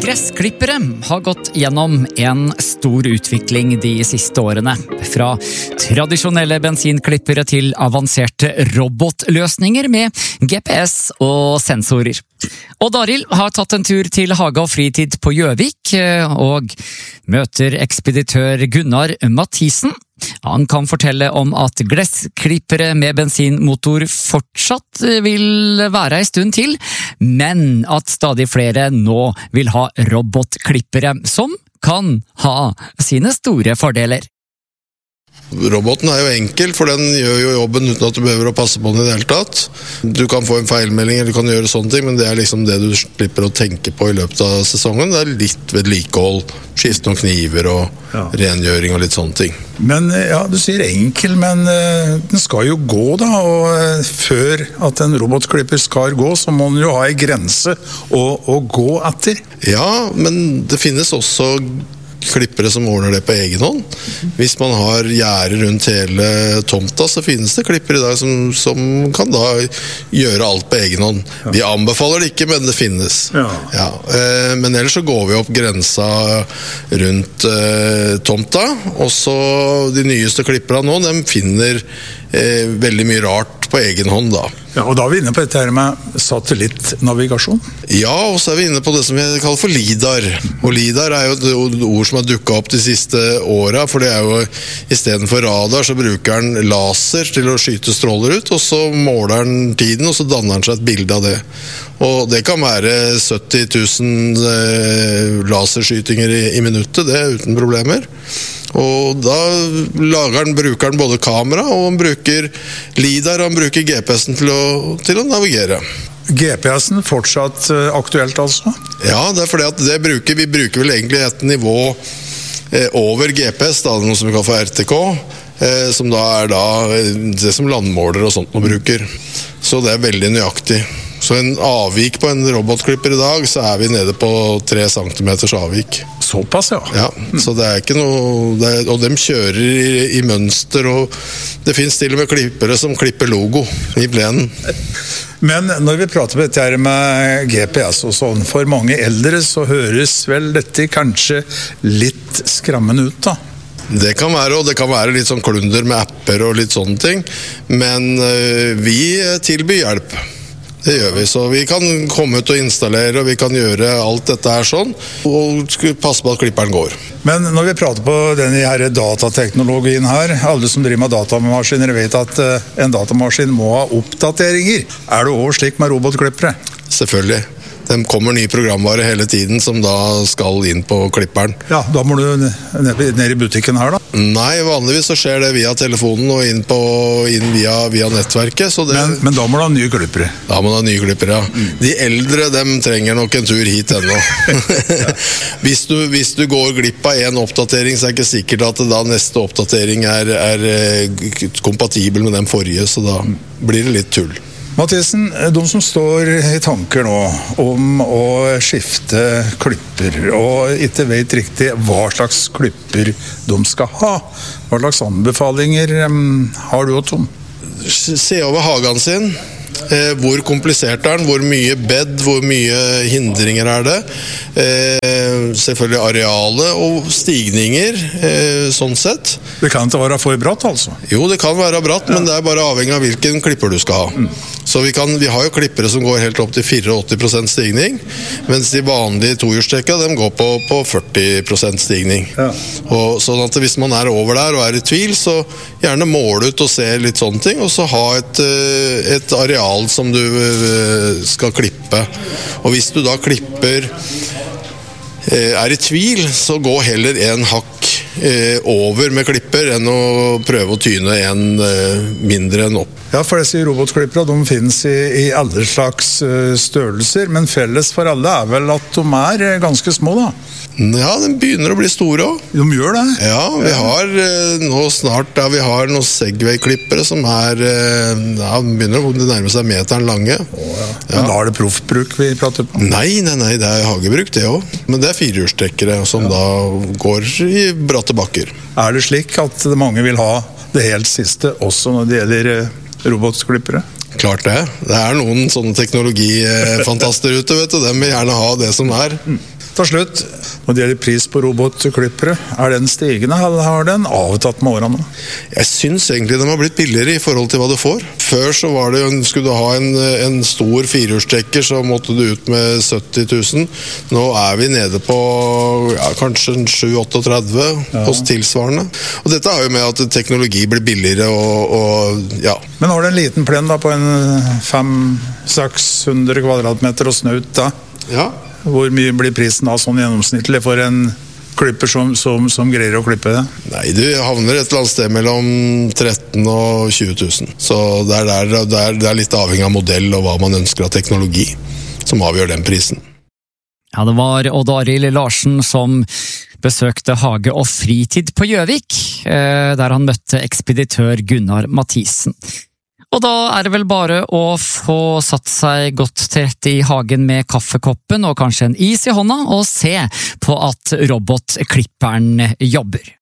Gressklippere har gått gjennom en stor utvikling de siste årene. Fra tradisjonelle bensinklippere til avanserte robotløsninger med GPS og sensorer. Og Daril har tatt en tur til Hage og Fritid på Gjøvik, og møter ekspeditør Gunnar Mathisen. Han kan fortelle om at gressklippere med bensinmotor fortsatt vil være en stund til, men at stadig flere nå vil ha robotklippere, som kan ha sine store fordeler. Roboten er jo enkel, for den gjør jo jobben uten at du behøver å passe på den i det hele tatt. Du kan få en feilmelding, eller du kan gjøre sånne ting, men det er liksom det du slipper å tenke på i løpet av sesongen. Det er litt vedlikehold, skifte noen kniver og rengjøring og litt sånne ting. Men ja, du sier enkel, men den skal jo gå da, og før at en robotklipper skal gå, så må den jo ha en grense å gå etter. Ja, men det finnes også klippere som ordner det på egen hånd. Hvis man har gjerde rundt hele tomta, så finnes det klippere i dag som kan da gjøre alt på egen hånd. Vi anbefaler det ikke, men det finnes. Ja. Men ellers så går vi opp grensa rundt tomta, og så de nyeste klipperne nå, de finner veldig mye rart på egen hånd da. Ja, og da er vi inne på dette her med satellittnavigasjon. Ja, og så er vi inne på det som vi kaller for LIDAR. Og LIDAR er jo et ord som har dukket opp de siste årene, for det er jo, i stedet for radar, så bruker den laser til å skyte stråler ut, og så måler den tiden, og så danner den seg et bilde av det. Og det kan være 70 000 laserskytinger i minuttet, det er uten problemer. Og da bruker den både kamera, og han bruker LIDAR, og han bruker GPS-en til å navigere. GPS-en fortsatt aktuelt altså? Ja, det er fordi at vi bruker vel egentlig et nivå over GPS, da, noe som vi kaller for RTK, som da er det som landmåler og sånt man bruker. Så det er veldig nøyaktig. Så en avvik på en robotklipper i dag, så er vi nede på 3 centimeters avvik. Såpass, ja. Ja, så det er ikke noe, og de kjører i mønster, og det finnes til og med klippere som klipper logo i plenen. Men når vi prater på dette her med GPS og sånn, for mange eldre så høres vel dette kanskje litt skrammende ut da? Det kan være, og det kan være litt sånn klunder med apper og litt sånne ting, men vi tilbyr hjelp. Det gjør vi, så vi kan komme ut og installere, og vi kan gjøre alt dette her sånn, og passe på at klipperen går. Men når vi prater på denne her datateknologien her, alle som driver med datamaskiner vet at en datamaskin må ha oppdateringer. Er det også slik med robotklippere? Selvfølgelig. De kommer ny programvare hele tiden som da skal inn på klipperen. Ja, da må du ned i butikken her da? Nei, vanligvis så skjer det via telefonen og inn via nettverket. Så men da må du ha nye klippere? Da må du ha nye klippere, ja. De eldre, dem trenger nok en tur hit ennå. Hvis du går glipp av en oppdatering, så er det ikke sikkert at da neste oppdatering er kompatibel med den forrige, så da blir det litt tull. Mathisen, de som står i tanker nå om å skifte klipper og ikke vet riktig hva slags klipper de skal ha, hva slags anbefalinger har du og Tom? Se over hagen sin. Hvor komplisert er den, hvor mye bed, hvor mye hindringer er det. Selvfølgelig arealet og stigninger, sånn sett. Det kan ikke være for bratt altså? Jo, det kan være bratt, men det er bare avhengig av hvilken klipper du skal ha. Så vi har jo klippere som går helt opp til 84% stigning, mens de vanlige tohjulstrekka, de går på 40% stigning. Og sånn at hvis man er over der og er i tvil, så gjerne måle ut og se litt sånne ting, og så ha et areal som du skal klippe. Og hvis du da klipper er i tvil, så gå heller en hakk over med klipper enn å prøve å tyne en mindre enn opp. Ja, for disse robotklippere, de finnes i alle slags størrelser, men felles for alle er vel at de er ganske små da? Ja, de begynner å bli store også. De gjør det? Ja, vi har nå snart, vi har noen Segway-klippere som begynner å nærme seg meteren lange. Men da er det proffbruk vi prater på? Nei, det er hagebruk det også. Men det er firehjulstrekkere som da går i bratte bakker. Er det slik at mange vil ha det helt siste også når det gjelder robotklippere? Klart det. Det er noen sånne teknologifantaster ute, vet du. De vil gjerne ha det som er. Til slutt, når det gjelder pris på robotklippere, den stigende, eller har den avtatt med årene nå? Jeg synes egentlig de har blitt billigere i forhold til hva du får. Før så var det, skulle du ha en stor firehjulstrekker, så måtte du ut med 70 000. Nå vi nede på kanskje 7-38 hos tilsvarende. Og dette har jo med at teknologi blir billigere og ja. Men har du en liten plen da på en 500-600 kvadratmeter og snaut da? Ja. Hvor mye blir prisen da sånn gjennomsnittlig for en klipper som greier å klippe det? Nei, du havner et eller annet sted mellom 13 og 20 000. Så det er litt avhengig av modell og hva man ønsker av teknologi som avgjør den prisen. Ja, det var Odd Arild Larsen som besøkte Hage og Fritid på Gjøvik, der han møtte ekspeditør Gunnar Mathisen. Og da det vel bare å få satt seg godt til rette i hagen med kaffekoppen og kanskje en is i hånda og se på at robotklipperen jobber.